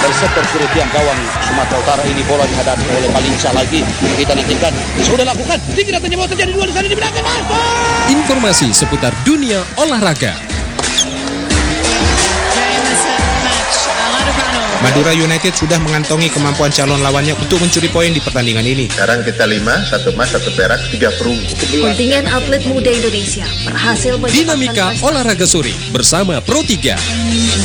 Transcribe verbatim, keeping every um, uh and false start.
dari sektor kiri tiang gawang Sumatera Utara ini bola dihadapi oleh Malinca lagi. Kita nantikan sudah lakukan. Tinggi datanya bola terjadi dua di sana di belakang masuk. Informasi seputar dunia olahraga. Madura United sudah mengantongi kemampuan calon lawannya untuk mencuri poin di pertandingan ini. Sekarang kita lima, satu emas, satu perak, tiga perunggu. Kontingen atlet muda Indonesia berhasil Dinamika olahraga sore bersama Pro tiga.